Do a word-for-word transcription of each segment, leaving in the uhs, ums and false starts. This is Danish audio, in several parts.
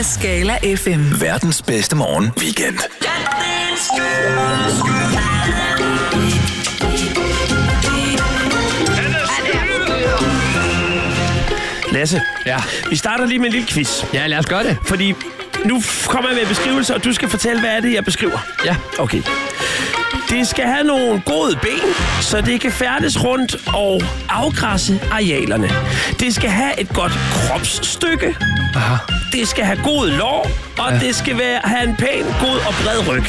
af Skala F M. Verdens bedste morgen weekend. Lasse, Ja. vi starter lige med en lille quiz. Ja, lad os gøre det. Fordi nu kommer jeg med beskrivelser, og du skal fortælle, hvad er det, jeg beskriver. Ja. Okay. Det skal have nogle gode ben, så det kan færdes rundt og afgræsse arealerne. Det skal have et godt kropsstykke. Aha. Det skal have god lår, og ja. det skal være, have en pæn, god og bred ryg.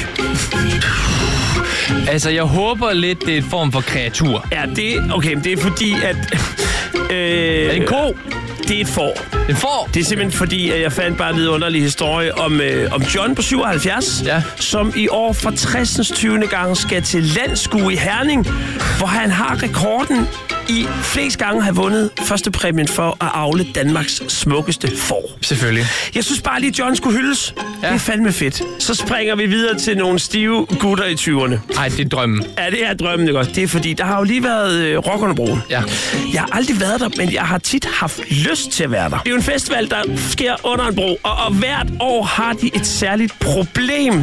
Altså, jeg håber lidt, det er en form for kreatur. Ja, det, okay, men det er fordi, at... Øh, Er det en ko? Det er et får. En får? Det er simpelthen fordi, at jeg fandt bare en vidunderlig historie om, øh, om John på syvoghalvfjerds, Ja. som i år for tressens tyvende gang skal til landskue i Herning, hvor han har rekorden i flest gange at have vundet første præmien for at avle Danmarks smukkeste får. Selvfølgelig. Jeg synes bare lige, at John skulle hyldes. Ja. Det er fandme fedt. Så springer vi videre til nogle stive gutter i tyverne. Ej, det er drømmen. Ja, det er drømmen, ikke også? Det er fordi, der har jo lige været øh, Rock under Broen. Ja. Jeg har aldrig været der, men jeg har tit haft lyst til at være der. Det er jo en festival, der sker under en bro, og, og hvert år har de et særligt problem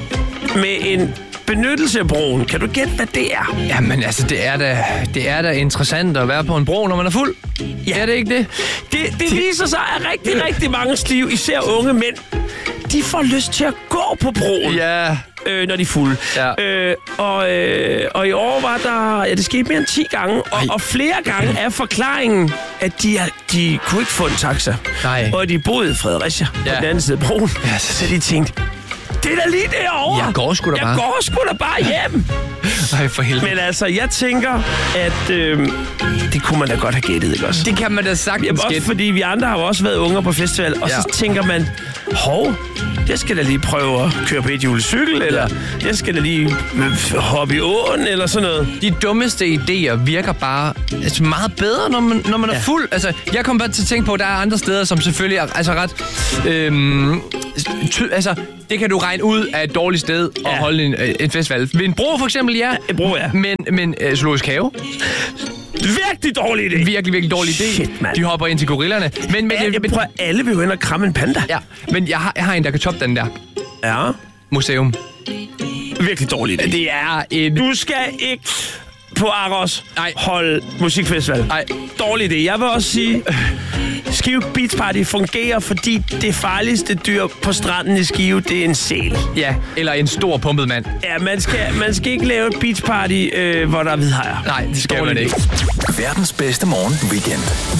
med en benyttelse af broen. Kan du gætte, hvad det er? Jamen, altså, det er da, det er da interessant at være på en bro, når man er fuld. Ja. Er det ikke det? Det, det viser sig, at rigtig, rigtig mange stiv, især unge mænd, de får lyst til at gå på broen. Ja. Øh, når de er fulde. Ja. Øh, og, øh, og i år var der... Ja, det skete mere end ti gange. Og, og flere gange er forklaringen, at de, er, de kunne ikke få en taxa. Nej. Og de boede i Fredericia Ja. på den anden side af broen. Ja, så de tænkte, det er da lige derovre. Jeg går sgu da bare. Jeg går sgu da bare hjem. Ej, for helvede. Men altså, jeg tænker, at øh, det kunne man da godt have gættet, ikke også? Det kan man da sagtens Jamen, også gætte. fordi vi andre har jo også været unger på festival, og ja. så tænker man, hov, jeg skal da lige prøve at køre på et hjulet cykel, eller jeg skal da lige hoppe i åen, eller sådan noget. De dummeste idéer virker bare altså, meget bedre, når man, når man ja. er fuld. Altså, jeg kom bare til at tænke på, at der er andre steder, som selvfølgelig er altså ret... Øhm, ty, altså, det kan du regne ud af et dårligt sted ja. at holde en, en festival. Ved en bro for eksempel, ja. En bro, ja. Men, men uh, zoologisk have... Virkelig dårlig idé. Virkelig, virkelig dårlig idé. Shit, man. De hopper ind til gorillerne. Men, men, Ja, jeg men, prøver, alle vil jo ind og kramme en panda. ja, men jeg har, jeg har en, der kan toppe den der. Ja. Museum. Virkelig dårlig idé. Det er en... Du skal ikke på Aros Nej. holde musikfestival. Nej. Dårlig idé. Jeg vil også sige, Skive Beach Party fungerer, fordi det farligste dyr på stranden i Skive, det er en sæl. Ja, eller en stor pumpet mand. Ja, man skal, man skal ikke lave et beach party, øh, hvor der er hvidhajer. Nej, det skal Dårlig man idé. ikke. Verdens bedste morgen weekend.